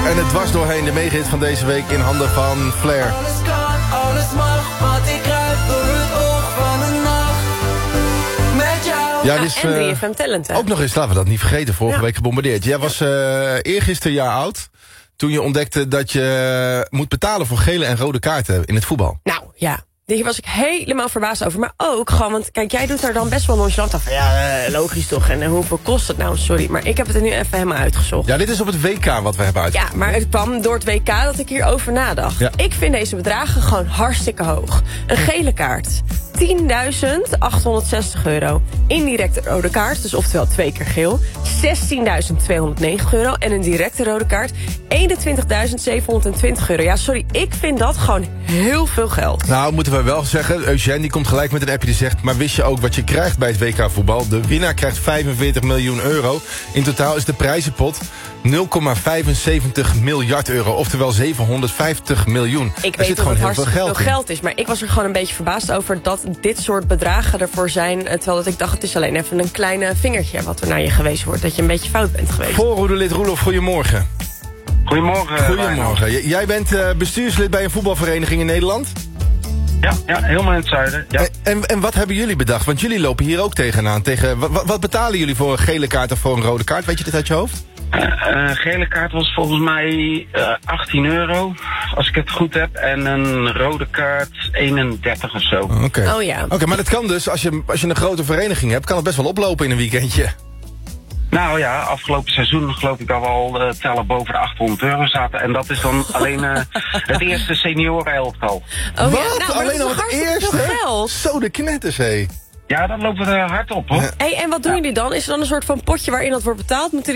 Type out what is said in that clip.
En het dwars doorheen de megahit van deze week in handen van Flair. Alles kan, alles mag, want ik kruip door het oog van de nacht. Met jou. Ja, dus, en 3FM Talent, hè? ook nog eens, laten we dat niet vergeten, vorige week gebombardeerd. Jij was eergisteren jaar oud toen je ontdekte dat je moet betalen voor gele en rode kaarten in het voetbal. Nou, ja. Hier was ik helemaal verbaasd over. Maar ook gewoon, want kijk, jij doet er dan best wel nonchalant af. Ja, logisch toch. En hoeveel kost het nou? Sorry, maar ik heb het er nu even helemaal uitgezocht. Ja, dit is op het WK wat we hebben uitgezocht. Ja, maar het kwam door het WK dat ik hierover nadacht. Ja. Ik vind deze bedragen gewoon hartstikke hoog. Een gele kaart. 10.860 euro. Indirecte rode kaart, dus oftewel 2 keer geel. 16.290 euro. En een directe rode kaart. 21.720 euro. Ja, sorry, ik vind dat gewoon heel veel geld. Nou, moeten we wel zeggen, Eugène die komt gelijk met een appje die zegt... maar wist je ook wat je krijgt bij het WK voetbal? De winnaar krijgt 45 miljoen euro. In totaal is de prijzenpot 0,75 miljard euro. Oftewel 750 miljoen. Ik weet dat het hartstikke veel geld is. Maar ik was er gewoon een beetje verbaasd over dat dit soort bedragen ervoor zijn. Terwijl dat ik dacht, het is alleen even een klein vingertje wat er naar je gewezen wordt. Dat je een beetje fout bent geweest. Voorroederlid Roelof, goedemorgen. Goedemorgen. Goedemorgen. Jij bent bestuurslid bij een voetbalvereniging in Nederland? Ja, helemaal in het zuiden. Ja. En wat hebben jullie bedacht? Want jullie lopen hier ook tegenaan. Wat betalen jullie voor een gele kaart of voor een rode kaart? Weet je dit uit je hoofd? Een gele kaart was volgens mij 18 euro, als ik het goed heb. En een rode kaart 31 of zo. Oké. Oh ja. Oké, maar dat kan dus, als je een grote vereniging hebt... kan het best wel oplopen in een weekendje. Nou ja, afgelopen seizoen geloof ik dat we al tellen boven de 800 euro zaten. En dat is dan alleen het eerste seniorenelftal. Oh, ja. Wat? Nou, maar Alleen dat al is het toch hartstikke eerste? veel geld? Zo de knetters, hé. Ja, dan lopen we er hard op, hoor. Hey, en wat doen jullie dan? Is er dan een soort van potje waarin dat wordt betaald? Moeten